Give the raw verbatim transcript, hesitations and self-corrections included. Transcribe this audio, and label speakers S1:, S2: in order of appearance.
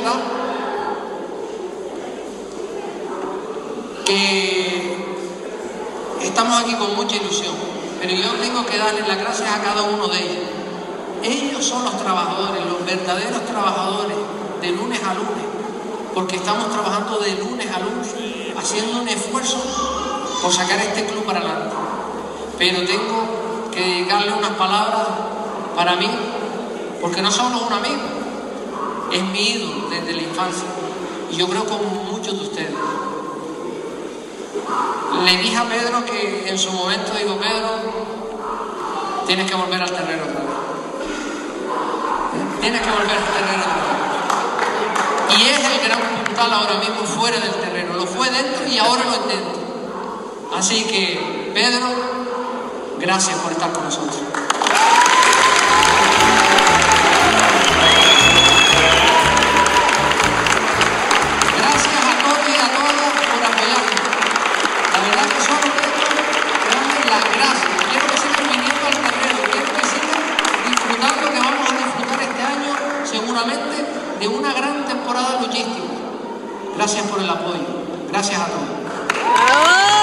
S1: verdad que estamos aquí con mucha ilusión, pero yo tengo que darles las gracias a cada uno de ellos. Ellos son los trabajadores, los verdaderos trabajadores, de lunes a lunes, porque estamos trabajando de lunes a lunes, haciendo un esfuerzo por sacar este club para adelante. Pero tengo que dedicarle unas palabras para mí, porque no solo es un amigo, es mi ídolo desde la infancia, y yo creo como muchos de ustedes. Le dije a Pedro que en su momento, digo, Pedro, tienes que volver al terreno otra vez. Tienes que volver al terreno otra vez. Y es el gran puntal ahora mismo fuera del terreno. Lo fue dentro y ahora lo es dentro. Así que, Pedro, gracias por estar con nosotros. Gracias a todos y a todas por apoyarnos. La verdad que solo tengo que darles las gracias. Quiero que sigan viniendo al terreno. Quiero que sigan disfrutando, que vamos a disfrutar este año seguramente de una gran temporada logística. Gracias por el apoyo. Gracias a todos.